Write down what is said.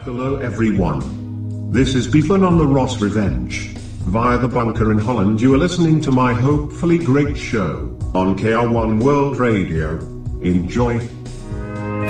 Hello everyone. This is Beefman on the Ross Revenge. Via the bunker in Holland you are listening to my hopefully great show, on KR1 World Radio. Enjoy.